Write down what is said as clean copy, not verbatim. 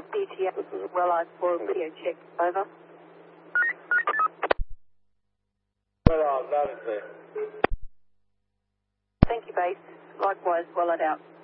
ETA Wellard for a video check. Over. Well, loud and clear. Thank you, base. Likewise, Wellard out.